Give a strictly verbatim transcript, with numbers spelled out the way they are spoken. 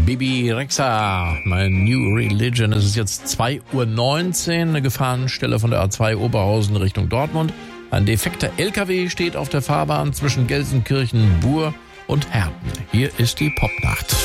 Bibi Rexha, mein New Religion. Es ist jetzt zwei Uhr neunzehn, eine Gefahrenstelle von der A zwei Oberhausen Richtung Dortmund. Ein defekter L K W steht auf der Fahrbahn zwischen Gelsenkirchen, Buhr und Herten. Hier ist die Popnacht.